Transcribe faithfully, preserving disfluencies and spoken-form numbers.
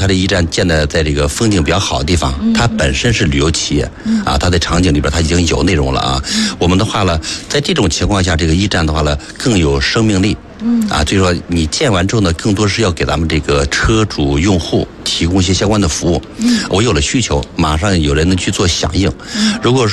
它的驿站建的在这个风景比较好的地方，它本身是旅游企业啊，它在场景里边它已经有内容了啊。我们的话呢，在这种情况下，这个驿站的话呢更有生命力。嗯啊，所以说你建完之后呢，更多是要给咱们这个车主用户提供一些相关的服务。嗯，我有了需求，马上有人能去做响应。如果说